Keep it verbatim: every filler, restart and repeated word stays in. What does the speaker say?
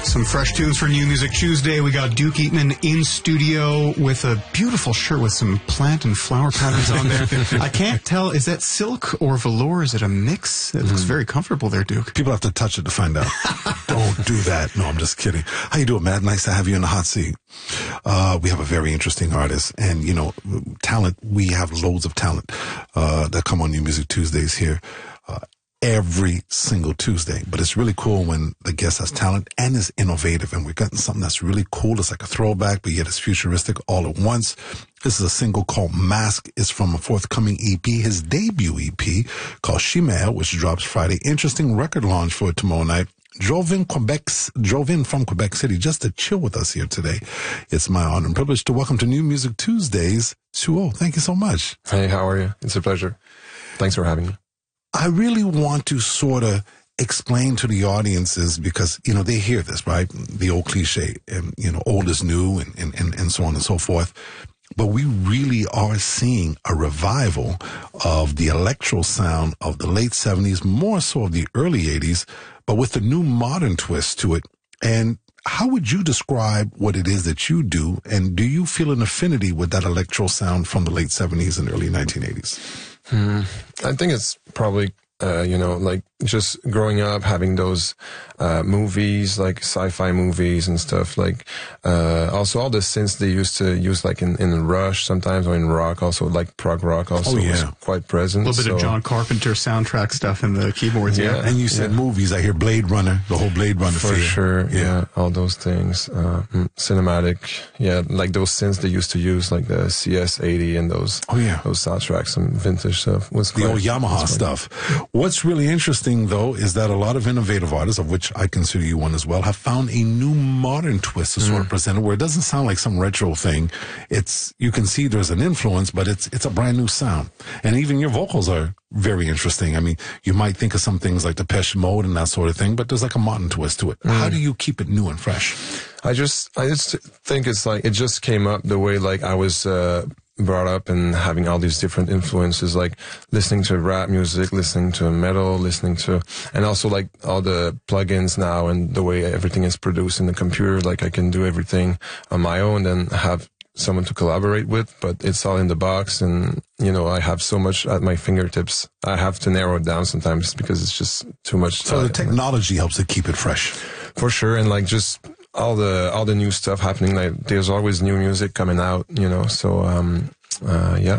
Some fresh tunes for New Music Tuesday. We got Duke Eatman in studio with a beautiful shirt with some plant and flower patterns on there. I can't tell, is that silk or velour? Is it a mix? It looks mm. very comfortable there, Duke. People have to touch it to find out. Don't do that. No, I'm just kidding. How you doing, Matt? Nice to have you in the hot seat. Uh, we have a very interesting artist, and, you know, talent, we have loads of talent uh, that come on New Music Tuesdays here. Uh, every single Tuesday. But it's really cool when the guest has talent and is innovative, and we're getting something that's really cool. It's like a throwback, but yet it's futuristic all at once. This is a single called Mask. It's from a forthcoming E P, his debut E P called Chimère, which drops Friday. Interesting record launch for it tomorrow night. Drove in Quebec, drove in from Quebec City just to chill with us here today. It's my honor and privilege to welcome to New Music Tuesdays, Suo. Thank you so much. Hey, how are you? It's a pleasure. Thanks for having me. I really want to sort of explain to the audiences, because, you know, they hear this, right? The old cliche, and, you know, old is new, and, and, and, and so on and so forth. But we really are seeing a revival of the electro sound of the late seventies, more so of the early eighties, but with a new modern twist to it. And how would you describe what it is that you do? And do you feel an affinity with that electro sound from the late seventies and early nineteen eighties? Hmm. I think it's probably, uh, you know, like just growing up, having those uh, movies, like sci-fi movies and stuff, like uh, also all the synths they used to use, like in, in Rush sometimes, or in rock, also like prog rock also oh, yeah. was quite present. A little bit so. of John Carpenter soundtrack stuff in the keyboards. Yeah. yeah. And you said yeah. movies. I hear Blade Runner, the whole Blade Runner For feel. sure, yeah. yeah, all those things. Uh, cinematic, yeah, like those synths they used to use, like the C S eighty and those oh, yeah. those soundtracks, some vintage stuff. Was the quite, old Yamaha stuff. What's really interesting, though, is that a lot of innovative artists, of which I consider you one as well, have found a new modern twist to sort mm. of present it, where it doesn't sound like some retro thing. It's, you can see there's an influence, but it's it's a brand new sound. And even your vocals are very interesting. I mean, you might think of some things like Depeche Mode and that sort of thing, but there's like a modern twist to it. Mm. How do you keep it new and fresh? I just, I just think it's like, it just came up the way like I was, uh, brought up and having all these different influences, like listening to rap music, listening to metal, listening to, and also like all the plugins now and the way everything is produced in the computer. Like I can do everything on my own and have someone to collaborate with, but it's all in the box. And, you know, I have so much at my fingertips. I have to narrow it down sometimes because it's just too much. So uh, the technology helps to keep it fresh. For sure. And like just all the, all the new stuff happening. Like there's always new music coming out, you know, so, um, uh, yeah.